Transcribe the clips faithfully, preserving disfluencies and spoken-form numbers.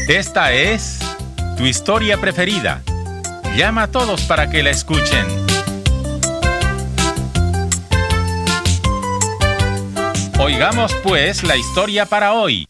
Esta es tu historia preferida. Llama a todos para que la escuchen. Oigamos pues la historia para hoy.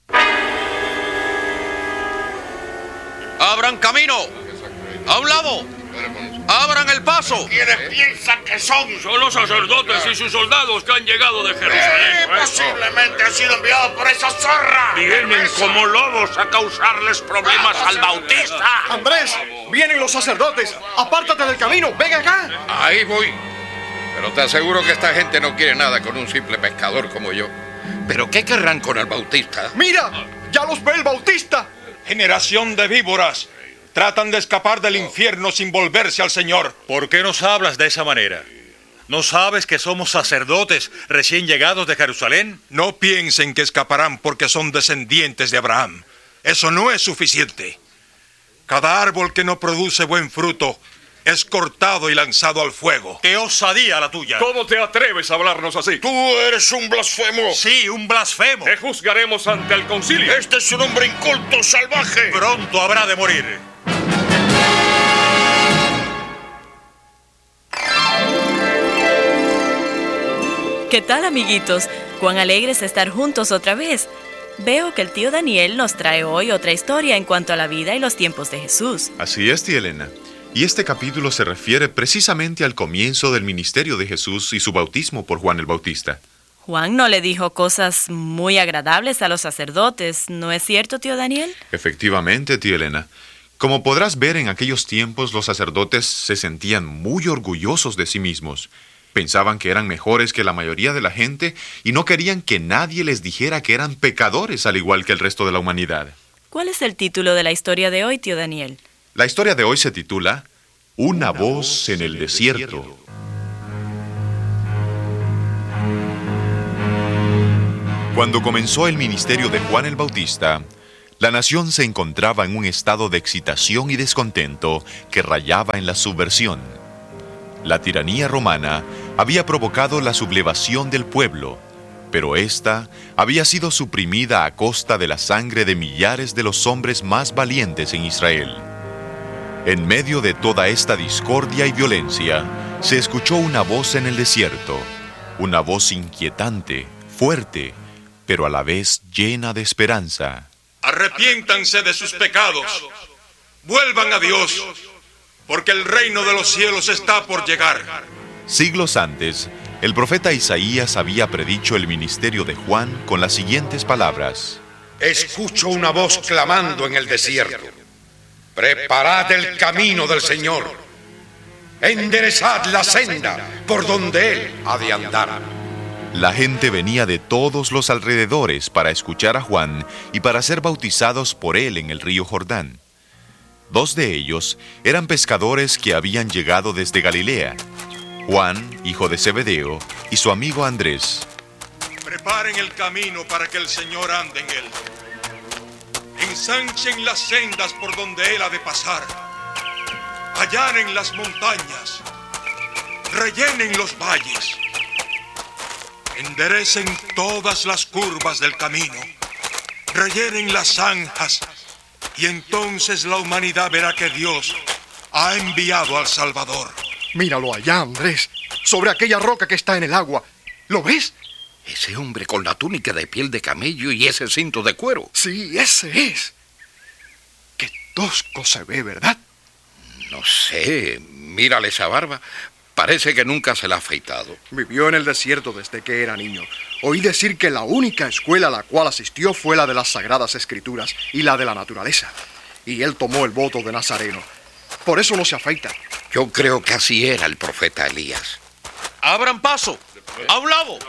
¡Abran camino! ¡A un lado! ¡Abran el paso! ¿Quiénes piensan que son? Son los sacerdotes y sus soldados que han llegado de Jerusalén. Eh, posiblemente han sido enviados por esa zorra. Vienen como lobos a causarles problemas al Bautista. Andrés, vienen los sacerdotes. Apártate del camino, ven acá. Ahí voy. Pero te aseguro que esta gente no quiere nada con un simple pescador como yo. ¿Pero qué querrán con el Bautista? Mira, ya los ve el Bautista. Generación de víboras. Tratan de escapar del infierno sin volverse al Señor. ¿Por qué nos hablas de esa manera? ¿No sabes que somos sacerdotes recién llegados de Jerusalén? No piensen que escaparán porque son descendientes de Abraham. Eso no es suficiente. Cada árbol que no produce buen fruto es cortado y lanzado al fuego. ¡Qué osadía la tuya! ¿Cómo te atreves a hablarnos así? Tú eres un blasfemo. Sí, un blasfemo. Te juzgaremos ante el concilio. Este es un hombre inculto, salvaje. Pronto habrá de morir. ¿Qué tal, amiguitos? Cuán alegres estar juntos otra vez. Veo que el tío Daniel nos trae hoy otra historia en cuanto a la vida y los tiempos de Jesús. Así es, tía Elena. Y este capítulo se refiere precisamente al comienzo del ministerio de Jesús y su bautismo por Juan el Bautista. Juan no le dijo cosas muy agradables a los sacerdotes, ¿no es cierto, tío Daniel? Efectivamente, tía Elena. Como podrás ver, en aquellos tiempos los sacerdotes se sentían muy orgullosos de sí mismos. Pensaban que eran mejores que la mayoría de la gente y no querían que nadie les dijera que eran pecadores al igual que el resto de la humanidad. ¿Cuál es el título de la historia de hoy, tío Daniel? La historia de hoy se titula Una voz en el desierto. Cuando comenzó el ministerio de Juan el Bautista, la nación se encontraba en un estado de excitación y descontento que rayaba en la subversión. La tiranía romana había provocado la sublevación del pueblo, pero esta había sido suprimida a costa de la sangre de millares de los hombres más valientes en Israel. En medio de toda esta discordia y violencia, se escuchó una voz en el desierto, una voz inquietante, fuerte, pero a la vez llena de esperanza. Arrepiéntanse de sus pecados, vuelvan a Dios, porque el reino de los cielos está por llegar. Siglos antes, el profeta Isaías había predicho el ministerio de Juan con las siguientes palabras. Escucho una voz clamando en el desierto. Preparad el camino del Señor. Enderezad la senda por donde Él ha de andar. La gente venía de todos los alrededores para escuchar a Juan y para ser bautizados por él en el río Jordán. Dos de ellos eran pescadores que habían llegado desde Galilea, Juan, hijo de Zebedeo, y su amigo Andrés. Preparen el camino para que el Señor ande en él. Ensanchen las sendas por donde Él ha de pasar. Allanen las montañas. Rellenen los valles. Enderecen todas las curvas del camino. Rellenen las zanjas. Y entonces la humanidad verá que Dios ha enviado al Salvador. Míralo allá, Andrés, sobre aquella roca que está en el agua. ¿Lo ves? Ese hombre con la túnica de piel de camello y ese cinto de cuero. Sí, ese es. Qué tosco se ve, ¿verdad? No sé, mírale esa barba. Parece que nunca se la ha afeitado. Vivió en el desierto desde que era niño. Oí decir que la única escuela a la cual asistió fue la de las Sagradas Escrituras y la de la naturaleza. Y él tomó el voto de Nazareno. Por eso no se afeita. Yo creo que así era el profeta Elías. ¡Abran paso! ¡A un lado!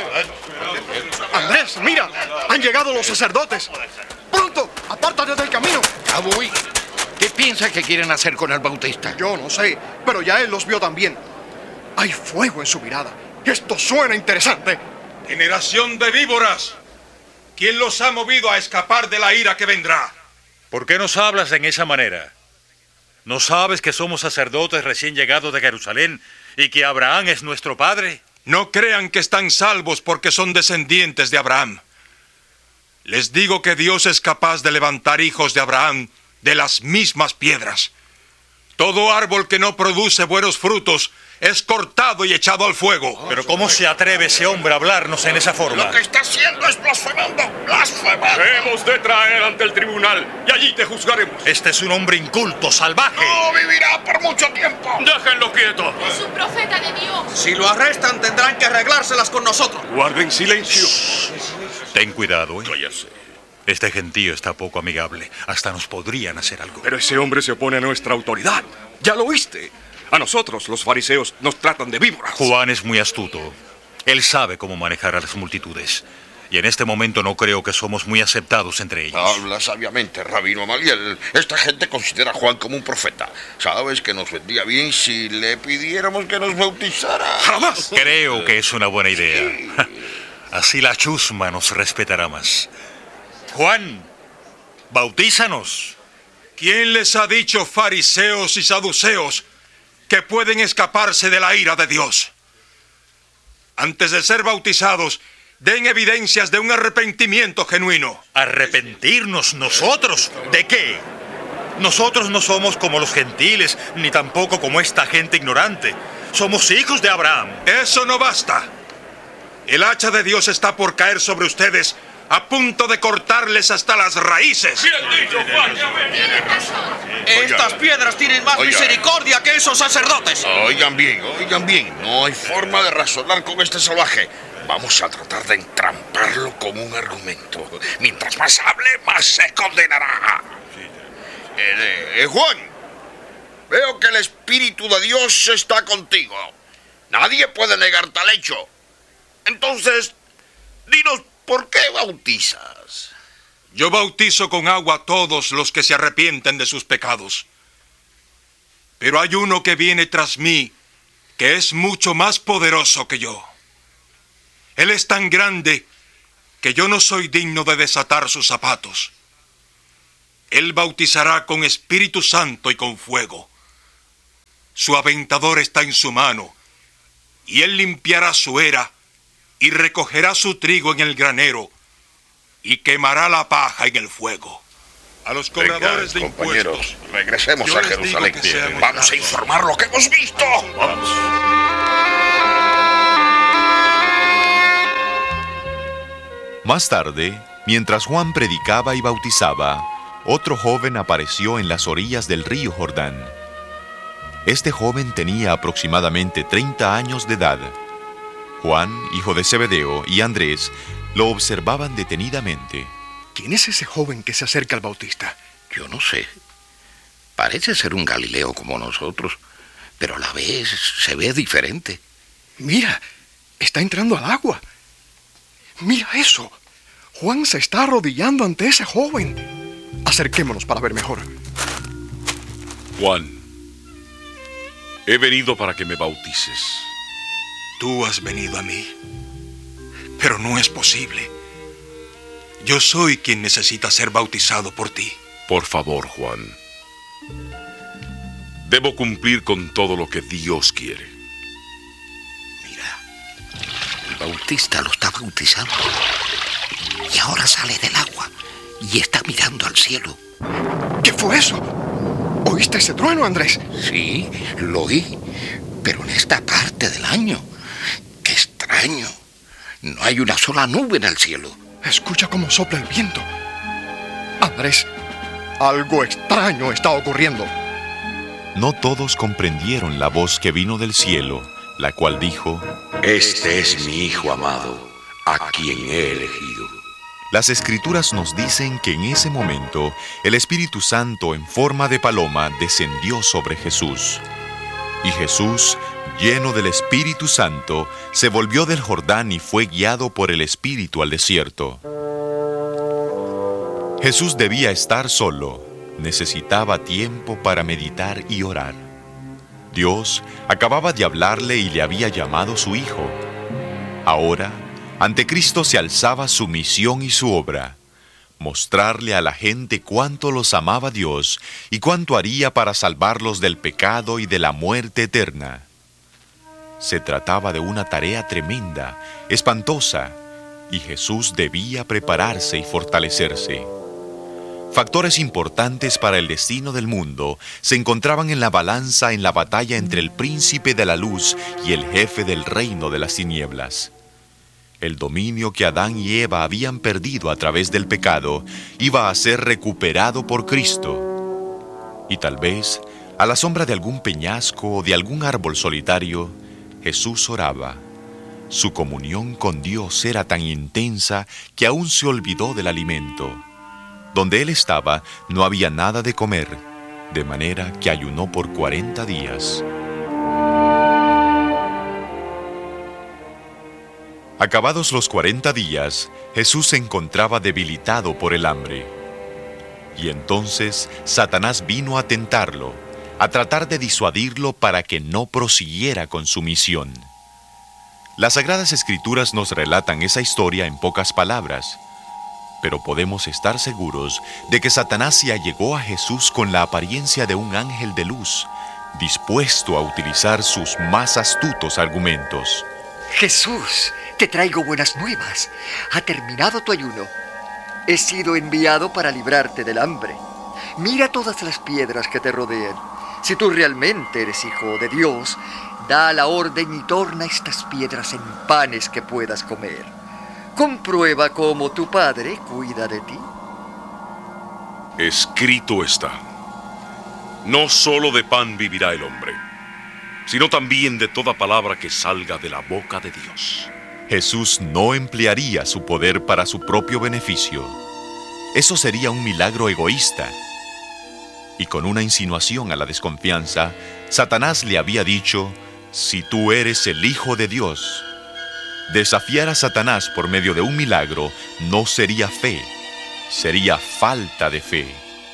Andrés, mira, han llegado los sacerdotes. ¡Pronto! ¡Apártate del camino! Ya voy. ¿Qué piensa que quieren hacer con el Bautista? Yo no sé, pero ya él los vio también. Hay fuego en su mirada. Esto suena interesante. Generación de víboras, ¿quién los ha movido a escapar de la ira que vendrá? ¿Por qué nos hablas en esa manera? ¿No sabes que somos sacerdotes recién llegados de Jerusalén y que Abraham es nuestro padre? No crean que están salvos porque son descendientes de Abraham. Les digo que Dios es capaz de levantar hijos de Abraham de las mismas piedras. Todo árbol que no produce buenos frutos es cortado y echado al fuego. Pero ¿cómo se atreve ese hombre a hablarnos en esa forma? Lo que está haciendo es blasfemando, blasfemando. Hemos de traer ante el tribunal y allí te juzgaremos. Este es un hombre inculto, salvaje. No vivirá por mucho tiempo. Déjenlo quieto. Es un profeta de Dios. Si lo arrestan, tendrán que arreglárselas con nosotros. Guarden silencio. Ten cuidado, ¿eh? Cállese. Este gentío está poco amigable. Hasta nos podrían hacer algo. Pero ese hombre se opone a nuestra autoridad. Ya lo oíste. A nosotros, los fariseos, nos tratan de víboras. Juan es muy astuto. Él sabe cómo manejar a las multitudes. Y en este momento no creo que somos muy aceptados entre ellos. Habla sabiamente, Rabino Amaliel. Esta gente considera a Juan como un profeta. ¿Sabes que nos vendría bien si le pidiéramos que nos bautizara? ¡Jamás! Creo que es una buena idea. Así la chusma nos respetará más. Juan, bautízanos. ¿Quién les ha dicho, fariseos y saduceos, que pueden escaparse de la ira de Dios? Antes de ser bautizados, den evidencias de un arrepentimiento genuino. ¿Arrepentirnos nosotros? ¿De qué? Nosotros no somos como los gentiles, ni tampoco como esta gente ignorante. Somos hijos de Abraham. Eso no basta. El hacha de Dios está por caer sobre ustedes, a punto de cortarles hasta las raíces. Bien dicho, Juan. Estas piedras tienen más Oiga. misericordia que esos sacerdotes. Oigan bien, oigan bien. No hay forma de razonar con este salvaje. Vamos a tratar de entramparlo con un argumento. Mientras más hable, más se condenará. Eh, eh, Juan, veo que el Espíritu de Dios está contigo. Nadie puede negar tal hecho. Entonces, dinos, ¿por qué bautizas? Yo bautizo con agua a todos los que se arrepienten de sus pecados. Pero hay uno que viene tras mí, que es mucho más poderoso que yo. Él es tan grande que yo no soy digno de desatar sus zapatos. Él bautizará con Espíritu Santo y con fuego. Su aventador está en su mano, y él limpiará su era y recogerá su trigo en el granero y quemará la paja en el fuego. A los cobradores de compañeros, impuestos, regresemos yo a les digo Jerusalén. que seamos Vamos a gratos. informar lo que hemos visto. Vamos. Más tarde, mientras Juan predicaba y bautizaba, otro joven apareció en las orillas del río Jordán. Este joven tenía aproximadamente treinta años de edad. Juan, hijo de Zebedeo, y Andrés lo observaban detenidamente. ¿Quién es ese joven que se acerca al Bautista? Yo no sé. Parece ser un Galileo como nosotros, pero a la vez se ve diferente. Mira, está entrando al agua. Mira eso. Juan se está arrodillando ante ese joven. Acerquémonos para ver mejor. Juan, he venido para que me bautices. Tú has venido a mí, pero no es posible. Yo soy quien necesita ser bautizado por ti. Por favor, Juan. Debo cumplir con todo lo que Dios quiere. Mira, el bautista lo está bautizando. Y ahora sale del agua y está mirando al cielo. ¿Qué fue eso? ¿Oíste ese trueno, Andrés? Sí, lo oí, pero en esta parte del año. ¡Qué extraño! No hay una sola nube en el cielo. Escucha cómo sopla el viento. Andrés, algo extraño está ocurriendo. No todos comprendieron la voz que vino del cielo, la cual dijo: Este es mi Hijo amado, a quien he elegido. Las Escrituras nos dicen que en ese momento el Espíritu Santo en forma de paloma descendió sobre Jesús. Y Jesús, lleno del Espíritu Santo, se volvió del Jordán y fue guiado por el Espíritu al desierto. Jesús debía estar solo, necesitaba tiempo para meditar y orar. Dios acababa de hablarle y le había llamado su Hijo. Ahora, ante Cristo se alzaba su misión y su obra: mostrarle a la gente cuánto los amaba Dios y cuánto haría para salvarlos del pecado y de la muerte eterna. Se trataba de una tarea tremenda, espantosa, y Jesús debía prepararse y fortalecerse. Factores importantes para el destino del mundo se encontraban en la balanza en la batalla entre el príncipe de la luz y el jefe del reino de las tinieblas. El dominio que Adán y Eva habían perdido a través del pecado iba a ser recuperado por Cristo. Y tal vez, a la sombra de algún peñasco o de algún árbol solitario, Jesús oraba. Su comunión con Dios era tan intensa que aún se olvidó del alimento. Donde él estaba no había nada de comer, de manera que ayunó por cuarenta días. Acabados los cuarenta días, Jesús se encontraba debilitado por el hambre. Y entonces Satanás vino a tentarlo, a tratar de disuadirlo para que no prosiguiera con su misión. Las Sagradas Escrituras nos relatan esa historia en pocas palabras, pero podemos estar seguros de que Satanás se allegó a Jesús con la apariencia de un ángel de luz, dispuesto a utilizar sus más astutos argumentos. Jesús, te traigo buenas nuevas. Ha terminado tu ayuno. He sido enviado para librarte del hambre. Mira todas las piedras que te rodean. Si tú realmente eres hijo de Dios, da la orden y torna estas piedras en panes que puedas comer. Comprueba cómo tu Padre cuida de ti. Escrito está: no solo de pan vivirá el hombre, sino también de toda palabra que salga de la boca de Dios. Jesús no emplearía su poder para su propio beneficio. Eso sería un milagro egoísta. Y con una insinuación a la desconfianza, Satanás le había dicho: si tú eres el Hijo de Dios. Desafiar a Satanás por medio de un milagro no sería fe, sería falta de fe.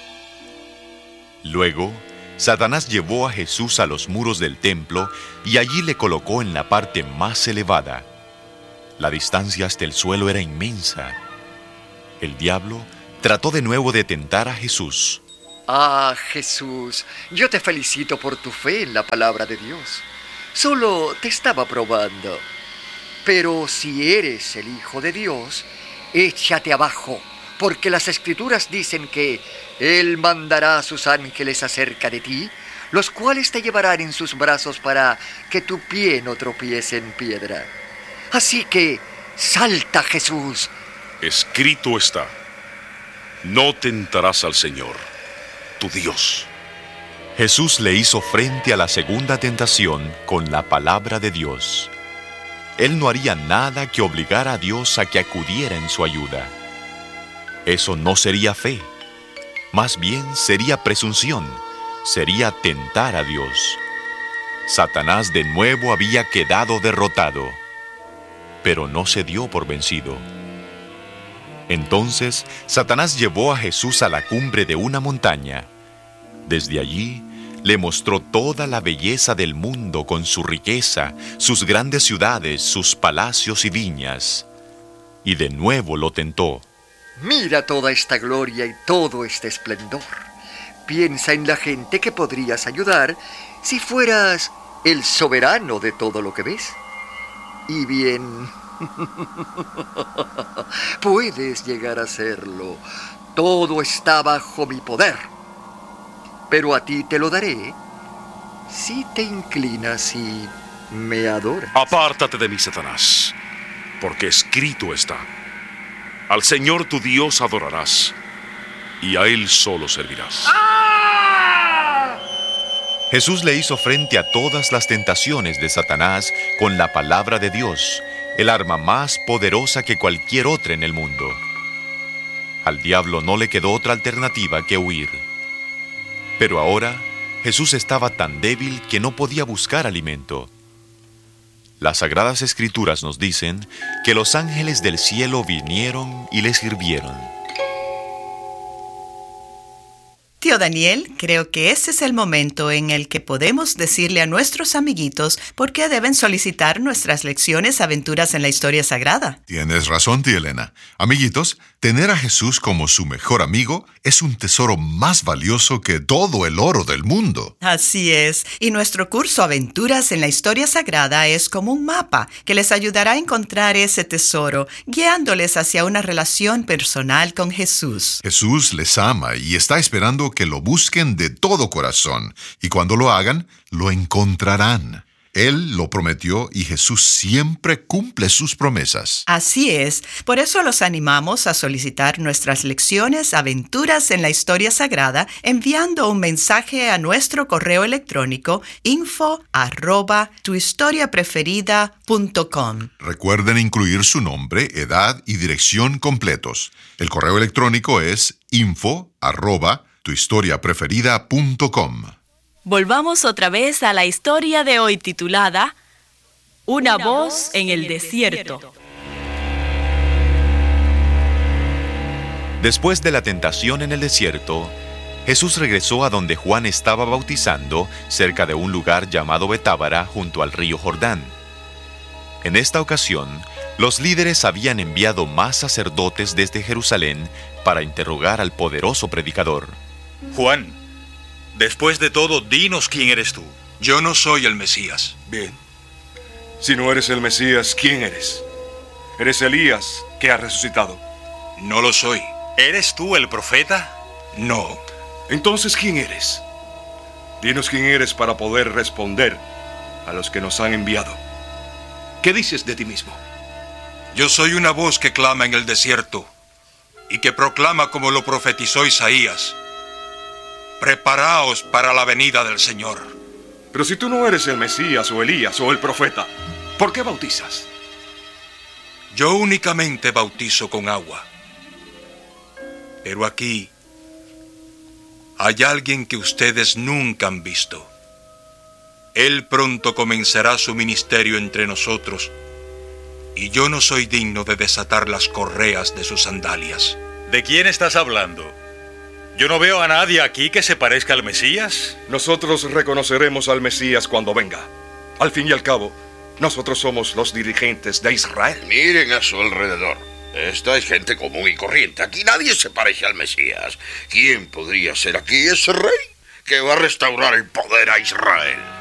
Luego, Satanás llevó a Jesús a los muros del templo y allí le colocó en la parte más elevada. La distancia hasta el suelo era inmensa. El diablo trató de nuevo de tentar a Jesús. Ah, Jesús, yo te felicito por tu fe en la palabra de Dios. Solo te estaba probando. Pero si eres el Hijo de Dios, échate abajo, porque las Escrituras dicen que Él mandará a sus ángeles acerca de ti, los cuales te llevarán en sus brazos para que tu pie no tropiece en piedra. Así que, salta, Jesús. Escrito está: no tentarás al Señor, tu Dios. Jesús le hizo frente a la segunda tentación con la palabra de Dios. Él no haría nada que obligara a Dios a que acudiera en su ayuda. Eso no sería fe. Más bien sería presunción. Sería tentar a Dios. Satanás de nuevo había quedado derrotado, pero no se dio por vencido. Entonces, Satanás llevó a Jesús a la cumbre de una montaña. Desde allí, le mostró toda la belleza del mundo con su riqueza, sus grandes ciudades, sus palacios y viñas. Y de nuevo lo tentó. Mira toda esta gloria y todo este esplendor. Piensa en la gente que podrías ayudar si fueras el soberano de todo lo que ves. Y bien, puedes llegar a serlo. Todo está bajo mi poder. Pero a ti te lo daré si te inclinas y me adoras. Apártate de mí, Satanás, porque escrito está: al Señor tu Dios adorarás, y a Él solo servirás. ¡Ah! Jesús le hizo frente a todas las tentaciones de Satanás con la palabra de Dios, el arma más poderosa que cualquier otra en el mundo. Al diablo no le quedó otra alternativa que huir. Pero ahora, Jesús estaba tan débil que no podía buscar alimento. Las Sagradas Escrituras nos dicen que los ángeles del cielo vinieron y le sirvieron. tío Daniel, creo que ese es el momento en el que podemos decirle a nuestros amiguitos por qué deben solicitar nuestras lecciones Aventuras en la Historia Sagrada. Tienes razón, tía Elena. Amiguitos, tener a Jesús como su mejor amigo es un tesoro más valioso que todo el oro del mundo. Así es, y nuestro curso Aventuras en la Historia Sagrada es como un mapa que les ayudará a encontrar ese tesoro, guiándoles hacia una relación personal con Jesús. Jesús les ama y está esperando que lo busquen de todo corazón, y cuando lo hagan, lo encontrarán. Él lo prometió y Jesús siempre cumple sus promesas. Así es. Por eso los animamos a solicitar nuestras lecciones Aventuras en la Historia Sagrada enviando un mensaje a nuestro correo electrónico info arroba tu historia preferida punto com. Recuerden incluir su nombre, edad y dirección completos. El correo electrónico es info arroba tu historia preferida punto com. Volvamos otra vez a la historia de hoy titulada Una voz en el desierto. Después de la tentación en el desierto, Jesús regresó a donde Juan estaba bautizando, cerca de un lugar llamado Betábara, junto al río Jordán. En esta ocasión, los líderes habían enviado más sacerdotes desde Jerusalén para interrogar al poderoso predicador. Juan, después de todo, dinos quién eres tú. Yo no soy el Mesías. Bien. Si no eres el Mesías, ¿quién eres? ¿Eres Elías, que ha resucitado? No lo soy. ¿Eres tú el profeta? No. Entonces, ¿quién eres? Dinos quién eres para poder responder a los que nos han enviado. ¿Qué dices de ti mismo? Yo soy una voz que clama en el desierto y que proclama como lo profetizó Isaías. Preparaos para la venida del Señor. Pero si tú no eres el Mesías o Elías o el profeta, ¿por qué bautizas? Yo únicamente bautizo con agua. Pero aquí hay alguien que ustedes nunca han visto. Él pronto comenzará su ministerio entre nosotros, y yo no soy digno de desatar las correas de sus sandalias. ¿De quién estás hablando? Yo no veo a nadie aquí que se parezca al Mesías. Nosotros reconoceremos al Mesías cuando venga. Al fin y al cabo, nosotros somos los dirigentes de Israel. Miren a su alrededor. Esta es gente común y corriente. Aquí nadie se parece al Mesías. ¿Quién podría ser aquí ese rey que va a restaurar el poder a Israel?